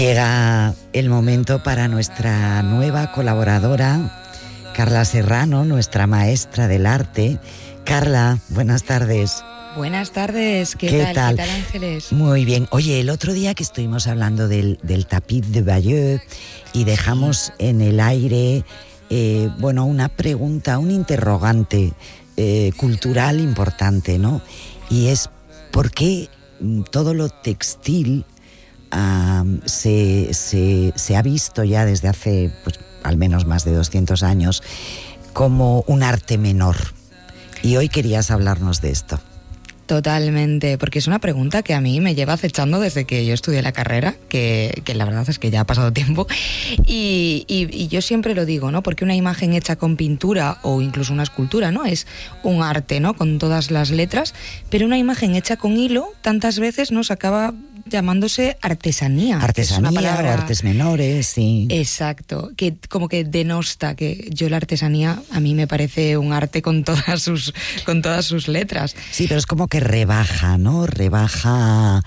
Llega el momento para nuestra nueva colaboradora, Carla Serrano, nuestra maestra del arte. Carla, buenas tardes. Buenas tardes, ¿Qué tal, Ángeles? Muy bien. Oye, el otro día que estuvimos hablando del tapiz de Bayeux y dejamos en el aire, una pregunta, un interrogante cultural importante, ¿no? Y es, ¿por qué todo lo textil se ha visto ya desde hace al menos más de 200 años como un arte menor? Y hoy querías hablarnos de esto. Totalmente, porque es una pregunta que a mí me lleva acechando desde que yo estudié la carrera, que la verdad es que ya ha pasado tiempo, y yo siempre lo digo, ¿no? Porque una imagen hecha con pintura o incluso una escultura, ¿no? Es un arte, ¿no? Con todas las letras, pero una imagen hecha con hilo tantas veces nos acaba llamándose artesanía. Artesanía palabra, o artes menores, sí. Exacto, que como que denosta, que yo la artesanía a mí me parece un arte con todas sus letras. Sí, pero es como que rebaja, ¿no? Rebaja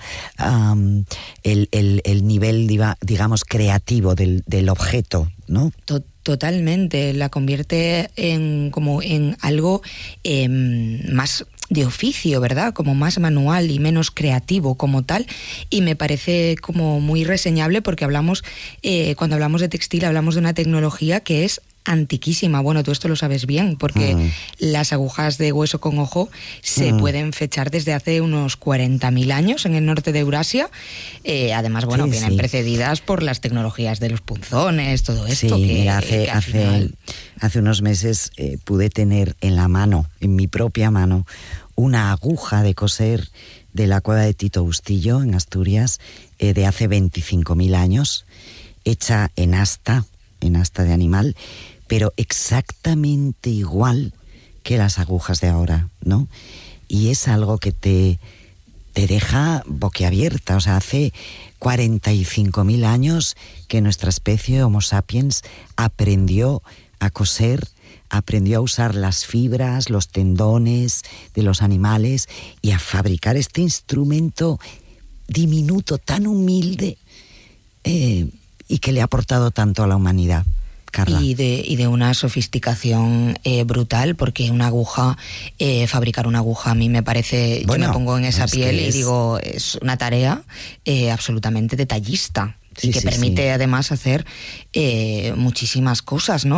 el nivel, digamos, creativo del objeto, ¿no? Totalmente, la convierte en algo más de oficio, ¿verdad? Como más manual y menos creativo como tal, y me parece como muy reseñable porque cuando hablamos de textil hablamos de una tecnología que es antiquísima. Bueno, tú esto lo sabes bien, porque las agujas de hueso con ojo se pueden fechar desde hace unos 40.000 años en el norte de Eurasia. Además, vienen precedidas por las tecnologías de los punzones, todo esto. Sí, mira, hace unos meses pude tener en la mano, en mi propia mano, una aguja de coser de la cueva de Tito Bustillo, en Asturias, de hace 25.000 años, hecha en asta de animal, pero exactamente igual que las agujas de ahora, ¿no? Y es algo que te deja boquiabierta. O sea, hace 45.000 años que nuestra especie Homo sapiens aprendió a coser, aprendió a usar las fibras, los tendones de los animales y a fabricar este instrumento diminuto, tan humilde, y que le ha aportado tanto a la humanidad. Carla. Y de una sofisticación brutal, porque una aguja, fabricar una aguja a mí me parece, yo me pongo en esa piel y digo, es una tarea absolutamente detallista. Sí, y que permite además hacer muchísimas cosas, ¿no?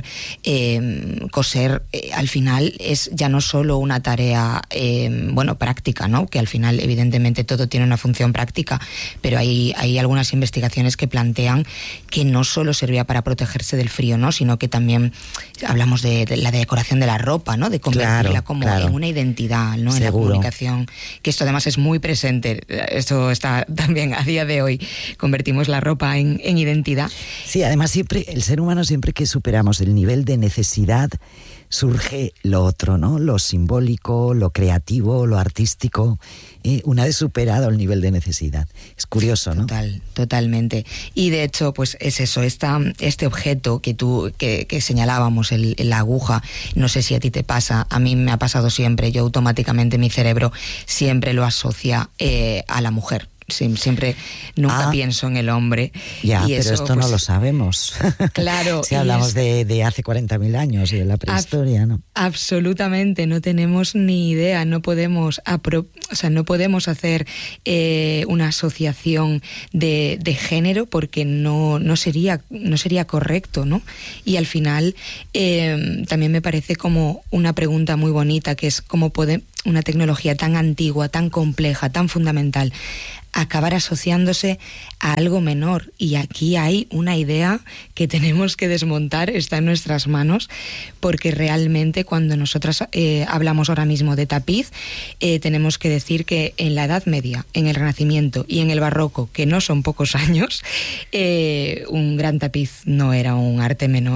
Coser al final es ya no solo una tarea práctica, ¿no? Que al final evidentemente todo tiene una función práctica, pero hay algunas investigaciones que plantean que no solo servía para protegerse del frío, ¿no? Sino que también hablamos de la decoración de la ropa, ¿no? De convertirla en una identidad, ¿no? En la comunicación, que esto además es muy presente. Esto está también a día de hoy, convertimos la ropa en identidad. Sí, además siempre, el ser humano, siempre que superamos el nivel de necesidad, surge lo otro, ¿no? Lo simbólico, lo creativo, lo artístico, una vez superado el nivel de necesidad. Es curioso, ¿no? Totalmente. Y de hecho, pues es eso, este objeto que señalábamos, la aguja, no sé si a ti te pasa, a mí me ha pasado siempre, yo automáticamente mi cerebro siempre lo asocia a la mujer. Siempre, nunca pienso en el hombre. Ya, y pero eso, esto no lo sabemos. Claro. Si hablamos de hace 40.000 años y de la prehistoria, ¿no? Absolutamente, no tenemos ni idea, no podemos hacer una asociación de género porque no sería correcto, ¿no? Y al final también me parece como una pregunta muy bonita, que es cómo puede una tecnología tan antigua, tan compleja, tan fundamental, acabar asociándose a algo menor. Y aquí hay una idea que tenemos que desmontar, está en nuestras manos, porque realmente cuando nosotras hablamos ahora mismo de tapiz, tenemos que decir que en la Edad Media, en el Renacimiento y en el Barroco, que no son pocos años, un gran tapiz no era un arte menor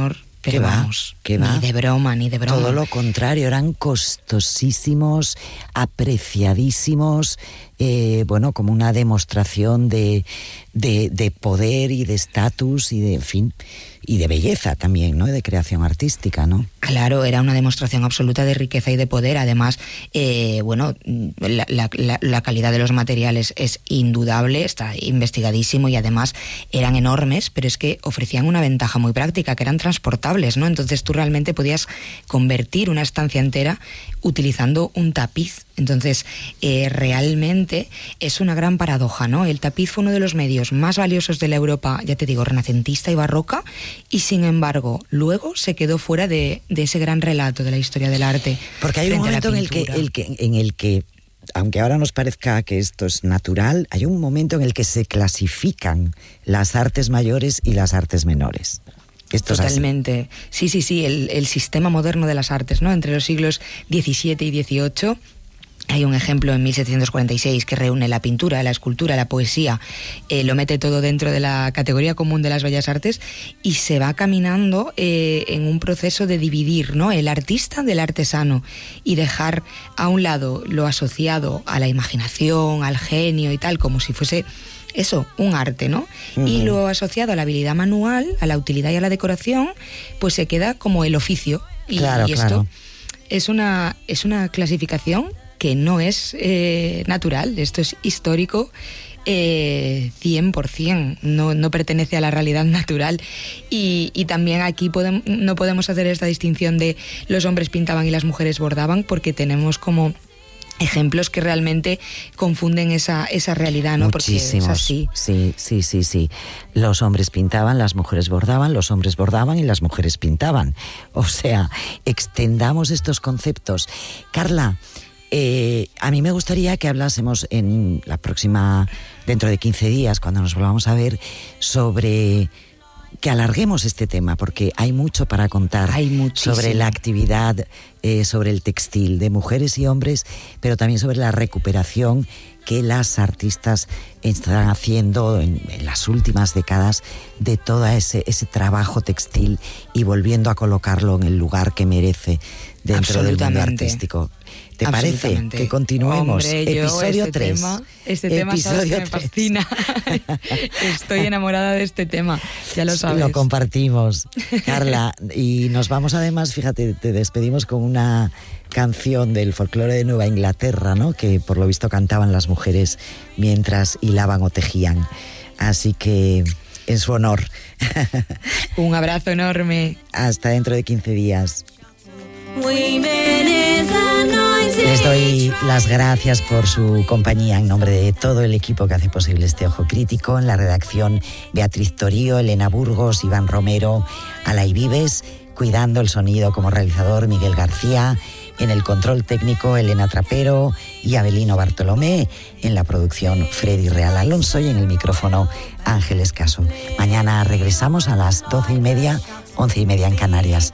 Pero vamos, ni de broma. Todo lo contrario, eran costosísimos, apreciadísimos, como una demostración de poder y de estatus y de, en fin, y de belleza también, ¿no? De creación artística, ¿no? Claro, era una demostración absoluta de riqueza y de poder. Además, la calidad de los materiales es indudable, está investigadísimo, y además eran enormes, pero es que ofrecían una ventaja muy práctica, que eran transportables, ¿no? Entonces tú realmente podías convertir una estancia entera utilizando un tapiz. Entonces, realmente es una gran paradoja, ¿no? El tapiz fue uno de los medios más valiosos de la Europa, ya te digo, renacentista y barroca, y sin embargo, luego se quedó fuera de ese gran relato de la historia del arte. Porque hay un momento en el que, aunque ahora nos parezca que esto es natural, hay un momento en el que se clasifican las artes mayores y las artes menores. Esto totalmente. Sí, el sistema moderno de las artes, ¿no? Entre los siglos XVII y XVIII. Hay un ejemplo en 1746 que reúne la pintura, la escultura, la poesía, lo mete todo dentro de la categoría común de las bellas artes, y se va caminando en un proceso de dividir, ¿no? El artista del artesano, y dejar a un lado lo asociado a la imaginación, al genio y tal, como si fuese eso, un arte, ¿no? Uh-huh. Y lo asociado a la habilidad manual, a la utilidad y a la decoración, pues se queda como el oficio. Y esto es una clasificación que no es natural, esto es histórico 100%, no pertenece a la realidad natural, y también aquí no podemos hacer esta distinción de los hombres pintaban y las mujeres bordaban, porque tenemos como ejemplos que realmente confunden esa realidad, ¿no? Muchísimos. Porque es así. Sí. Los hombres pintaban, las mujeres bordaban, los hombres bordaban y las mujeres pintaban. O sea, extendamos estos conceptos. Carla, a mí me gustaría que hablásemos dentro de 15 días, cuando nos volvamos a ver, sobre que alarguemos este tema, porque hay mucho para contar. Hay muchísimo. Sobre la actividad, sobre el textil de mujeres y hombres, pero también sobre la recuperación que las artistas están haciendo en las últimas décadas de todo ese trabajo textil, y volviendo a colocarlo en el lugar que merece dentro del mundo artístico. ¿Te parece que continuemos? Hombre, episodio 3. Este tema sabes que me fascina. Estoy enamorada de este tema, ya lo sabes. Lo compartimos, Carla. Y nos vamos, además, fíjate, te despedimos con una canción del folclore de Nueva Inglaterra, ¿no? Que por lo visto cantaban las mujeres mientras hilaban o tejían. Así que, en su honor. Un abrazo enorme. Hasta dentro de 15 días. Les doy las gracias por su compañía en nombre de todo el equipo que hace posible este Ojo Crítico. En la redacción, Beatriz Torío, Elena Burgos, Iván Romero, Alay Vives, cuidando el sonido como realizador, Miguel García, en el control técnico, Elena Trapero y Abelino Bartolomé, en la producción, Freddy Real Alonso, y en el micrófono, Ángeles Caso. Mañana regresamos a las 12:30, 11:30 en Canarias.